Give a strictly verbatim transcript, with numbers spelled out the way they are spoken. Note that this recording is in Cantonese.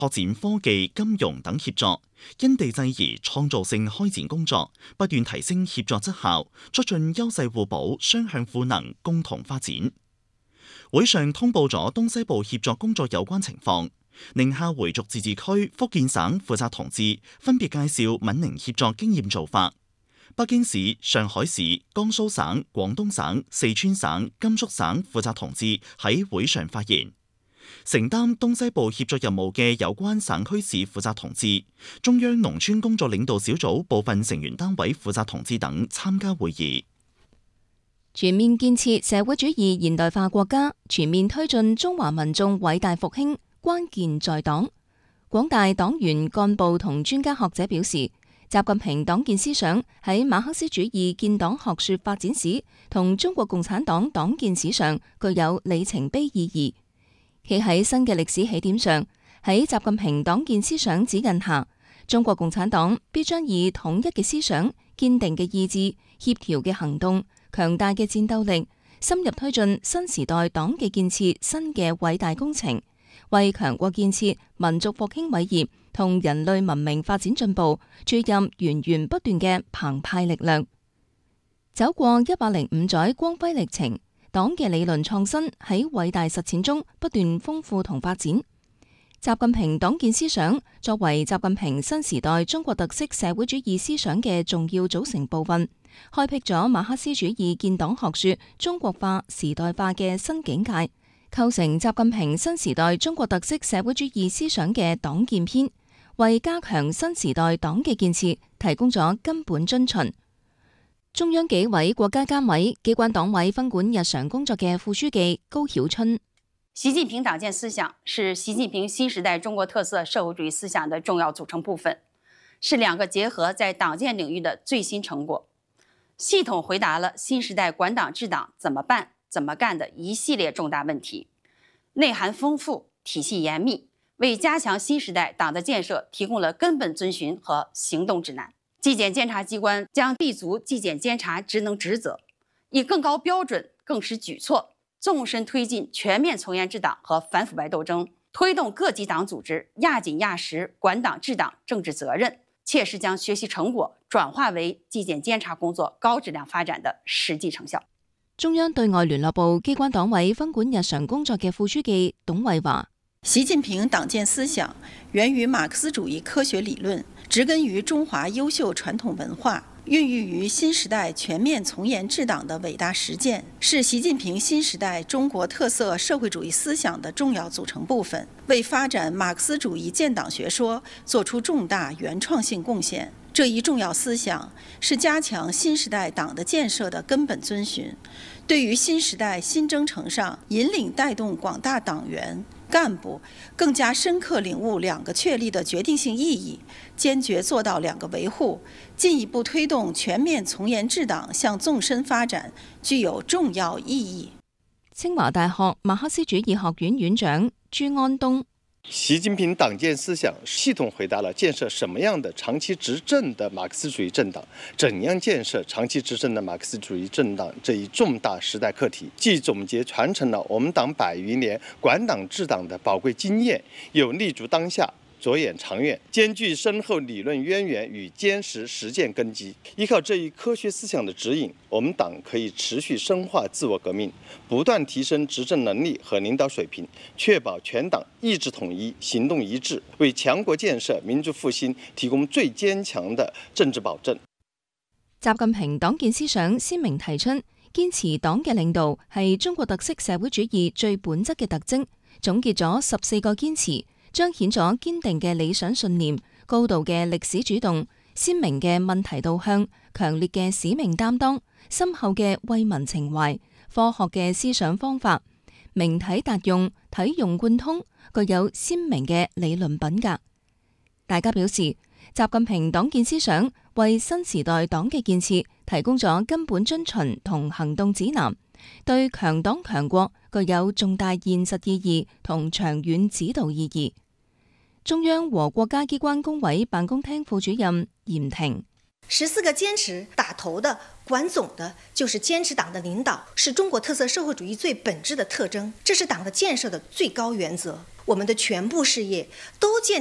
拓展科技、金融等協作，因地制宜創造性開展工作，不斷提升協作質效，促進優勢互補、雙向賦能，共同發展。會上通報咗東西部協作工作有關情況。寧夏回族自治區、福建省負責同志分別介紹閩寧協作經驗做法。北京市、上海市、江蘇省、廣東省、四川省、甘肅省負責同志喺會上發言。承擔東西部協作任務嘅有關省區市負責同志、中央農村工作領導小組部分成員單位負責同志等參加會議。 全面建設社會主義現代化國家，全面推進中華民眾偉大復興，關鍵在黨。廣大黨員幹部同專家學者表示，習近平黨建思想喺馬克思主義建黨學說發展史同中國共產黨黨建史上具有里程碑意義。企喺新嘅歷史起點上，喺習近平黨建思想指引下，中國共產黨必將以統一嘅思想、堅定嘅意志、協調嘅行動、強大嘅戰鬥力，深入推進新時代黨嘅建設新嘅偉大工程，為強國建設、民族復興偉業同人類文明發展進步注入源源不斷嘅澎湃力量。走過一百零五載光輝歷程，黨嘅理論創新喺偉大實踐中不斷豐富同發展。習近平黨建思想作為習近平新時代中國特色社會主義思想嘅重要組成部分，開闢咗馬克思主義建黨學說中國化、時代化嘅新境界，構成習近平新時代中國特色社會主義思想嘅黨建篇，為加強新時代黨嘅建設提供咗根本遵循。中央紀委國家監委機關黨委分管日常工作嘅副書記高曉春， 習近平黨建思想是習近平新時代中國特色社會主義思想的重要組成部分，是兩個結合在黨建領域的最新成果，系統回答了新時代管黨治黨怎麼辦、怎麼幹的一系列重大問題，內涵豐富、體系嚴密，為加強新時代黨的建設提供了根本遵循和行動指南。紀檢監察機關將立足紀檢監察職能職責，以更高標準、更實舉措，縱深推進全面從嚴治黨和反腐敗鬥爭，推動各級黨組織壓緊壓實管黨治黨政治責任，切實將學習成果轉化為紀檢監察工作高質量發展的實際成效。 中央對外聯絡部機關黨委分管日常工作嘅副書記董偉華， 習近平黨建思想源於馬克思主義科學理論，植根於中華優秀傳統文化，孕育於新時代全面從嚴治黨的偉大實踐，是習近平新時代中國特色社會主義思想的重要組成部分，為發展馬克思主義建黨學說作出重大原創性貢獻。這一重要思想是加強新時代黨的建設的根本遵循，對於新時代新征程上引領帶動廣大黨員幹部更加深刻領悟兩個確立的決定性意義，堅決做到兩個維護，進一步推動全面從嚴治黨向縱深發展，具有重要意義。 清華大學馬克思主義學院院長朱安東， 習近平黨建思想系統回答了建設什麼樣的長期執政的馬克思主義政黨，怎樣建設長期執政的馬克思主義政黨這一重大時代課題，既總結傳承了我們黨百餘年管黨治黨的寶貴經驗，又立足當下着眼長遠，兼具深厚理論淵源與堅實實踐根基。依靠這一科學思想的指引，我們黨可以持續深化自我革命，不斷提升執政能力和領導水平，確保全黨意志統一、行動一致，為強國建設、民族復興提供最堅強的政治保證。 習近平黨建思想鮮明提出，堅持黨嘅領導係中國特色社會主義最本質嘅特徵，總結咗十四個堅持，彰顯咗堅定嘅理想信念、高度嘅歷史主動、鮮明嘅問題導向、強烈嘅使命擔當、深厚嘅為民情懷、科學嘅思想方法、明體達用、體用貫通，具有鮮明嘅理論品格。大家表示，習近平黨建思想為新時代黨嘅建設提供咗根本遵循同行動指南，對強黨強國具有重大現實意義同長遠指導意義。中央和國家機關工委辦公廳副主任嚴婷， 十四個堅持打頭的、管總的，就是堅持黨的領導是中國特色社會主義最本質的特徵，這是黨的建設的最高原則。 我们的全部事业都建